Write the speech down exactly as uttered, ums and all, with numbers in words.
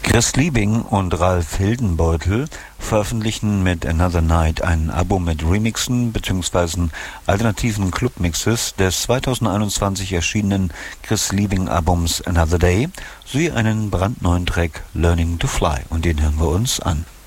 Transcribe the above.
Chris Liebing und Ralf Hildenbeutel veröffentlichen mit Another Night ein Album mit Remixen bzw. alternativen Clubmixes des zweitausendeinundzwanzig erschienenen Chris Liebing Albums Another Day sowie einen brandneuen Track Learning to Fly, und den hören wir uns an.